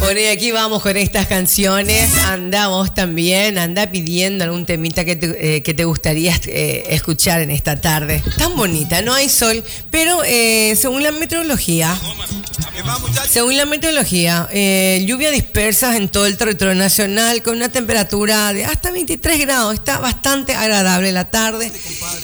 Bueno, y aquí vamos con estas canciones. Andamos también, anda pidiendo algún temita que te gustaría escuchar en esta tarde. Tan bonita, no hay sol, pero según la meteorología, lluvias dispersas en todo el territorio nacional con una temperatura de hasta 23 grados. Está bastante agradable la tarde.